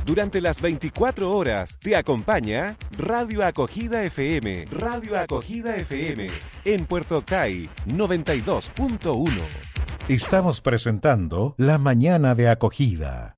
Durante las 24 horas te acompaña Radio Acogida FM. Radio Acogida FM en Puerto Ocay 92.1. Estamos presentando La Mañana de Acogida.